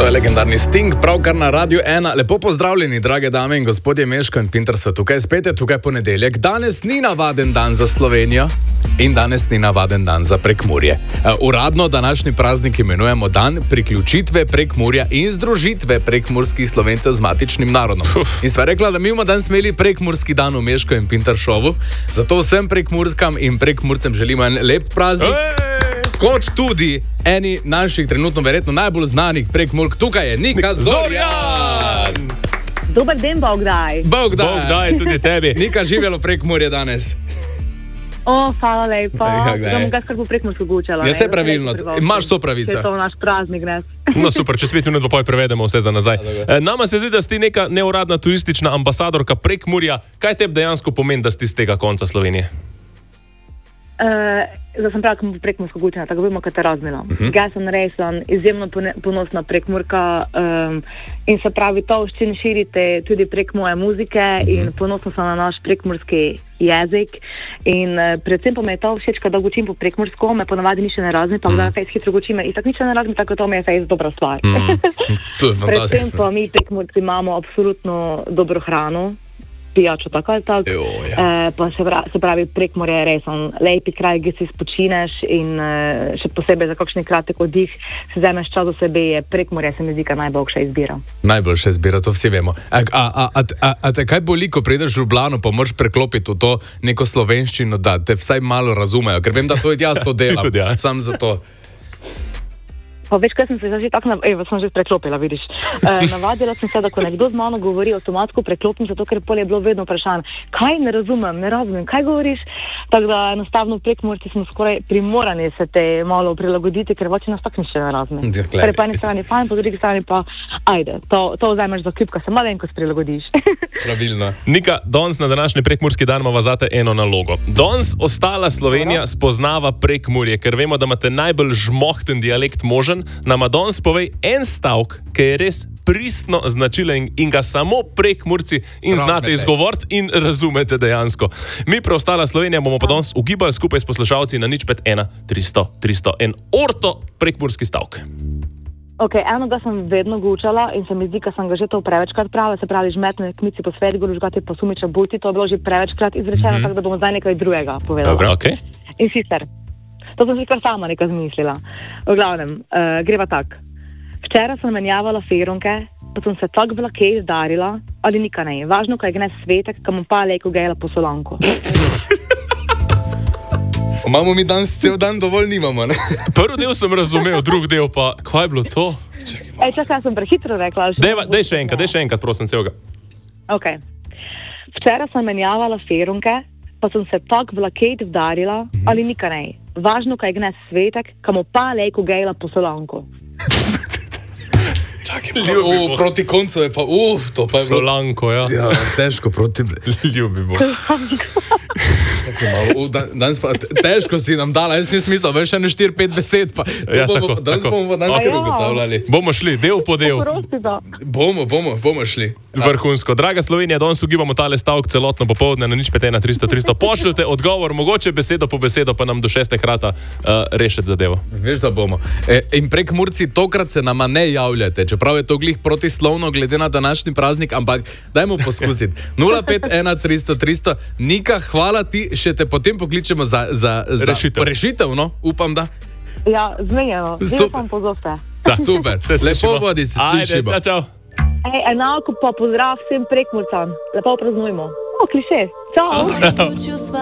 To je legendarni Sting, pravkar na Radio 1. Lepo pozdravljeni, drage dame in gospodje, Meško in Pinter sva tukaj spet, je tukaj ponedeljek. Danes ni navaden dan za Slovenijo in danes ni navaden dan za Prekmurje. Uradno današnji praznik imenujemo dan priključitve Prekmurja in združitve prekmurskih Slovencev z matičnim narodom. In sva rekla, da mi bomo danes imeli prekmurski dan v Meško in Pinter šovu, zato vsem prekmurkam in prekmurcem želimo en lep praznik. Kot tudi eni naših trenutno verjetno najbolj znanih prekmurk. Tukaj je Nika Zorjan! Dober dan, Bogdaj. Bogdaj tudi tebi. Nika, živelo Prekmurje danes. Hvala lepa. Zdaj ga skrbo prekmursko gučala. Ja, se pravilno. Imaš so pravico. Je to naš praznik, ne? No super, čez 5 minut pa prevedemo vse za nazaj. Nama se zdi, da si neka neuradna turistična ambasadorka Prekmurja. Kaj tebi dejansko pomeni, da si z tega konca Slovenije? Zdaj sem prav prekmursko gučena, tako bomo kaj te razmela. Jaz sem res izjemno ponosna Prekmurka in se pravi to, s čim širite tudi prek moje muzike in ponosna sem na naš prekmurski jezik in predvsem pa me je to všeč, kada gučim po prekmursko, me ponavadi nič ne razmi, pa da fejs hitro gučim in tak nič ne razmi, tako to mi je fejs dobra stvar. To je fantastično. Predvsem pa mi Prekmurci imamo absolutno dobro hrano, pijačo tako ali tako, pa se pravi Prekmurje je res lepi kraj, ki si spočineš in še posebej za kakšen kratek oddih si vzameš čas do sebe, je Prekmurje se mi zdi najboljša izbira. Najboljša izbira, to vsi vemo. A te kaj boli, ko prideš v Ljubljano, pa moraš preklopiti v to neko slovenščino, da te vsaj malo razumejo, ker vem, da to jaz to delam, sam za to. Pa veš, kaj sem se že tako, sem že preklopila, vidiš. Navadila sem se, da ko nekdo z mano govori, avtomatsko preklopim, zato ker pol je bilo vedno vprašanje, kaj ne razumem, kaj govoriš. Tako da enostavno v Prekmurci smo skoraj primorani se te malo prilagoditi, ker voči nas tako nič ne razume. Ker po eni strani fajn, po drugi strani pa ajde, to vzameš za kljub, ko se malenko sprilagodiš. Pravilno. Nika, danes na današnji prekmurski dan imamo zate eno nalogo. Danes ostala Slovenija spoznava Prekmurje, ker vemo, da imate najbolj žmohten dialekt možen. Nama danes povej en stavek, ki je res pristno značilen in ga samo Prekmurci in znate izgovoriti in razumete dejansko. Mi preostala Slovenija bomo pa danes ugibali skupaj s poslušalci na 051 300 301 orto prekmurski stavek. Ok, enega sem vedno gučala in se mi zdi, da sem ga že to prevečkrat pravila, se pravi žmetne kmici po Svetgolu, žgati po Sumiča Buti, to je bilo že prevečkrat izrečeno, tako da bomo zdaj nekaj drugega povedala. Dobro, ok. In sicer, to sem si kar sama nekaj zmislila. V glavnem, greva tak. Včeraj sem menjavala feronke, pa sem se tak vlakej zdarila, ali nika ne. Važno, kaj gnes svetek, kam pa lejko gejla po solanko. Imamo mi danes cel dan dovolj nimamo, ne? Prvi del sem razumel, drugi del pa, kaj je bilo to? Čakaj, sem prehitro rekla. Dej še enkrat, prosim, celega. Ok. Včeraj sem menjavala feronke, pa sem se tak vlakej vdarila, ali nika ne. Važno, kaj gnes svetek, kam pa lejko gejla po solanko. Proti koncu je pa, to pa je bilo... Solanko, ja. Ja, težko proti... Ljubimo. Danes pa težko si nam dala, jaz nisem mislil, veš, 4-5 besed, pa danes bomo pa danes kar ugotavljali. Bomo šli, del po del. Bomo šli. Vrhunsko. Draga Slovenija, danes ugibamo tale stavek celotno popoldne na 051 300 300. Pošljite odgovor, mogoče besedo po besedo, pa nam do 6. krata rešiti zadevo. Veš, da bomo. In Prekmurci tokrat se nama ne javljate, čeprav je to glih protislovno glede na današnji praznik, ampak dajmo poskusiti. 051 300 300. Nika, hvala ti, še te potem pokličemo za rešitev, no? Upam, da. Ja, zmenjeno. Zdaj pa pozovte. Da, super. Se slišimo. Lepo vodi, se slišimo. Ajde, čau. Enako pa pozdrav vsem Prekmurcam. Lepo praznujmo. Kliše. Čau.